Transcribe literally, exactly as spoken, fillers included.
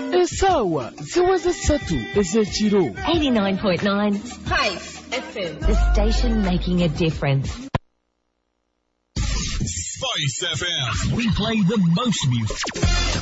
sawa ziweze ssatu ez'ekiro. eighty-nine point nine Spice F M, the station making a difference. Spice F M. We play the most music.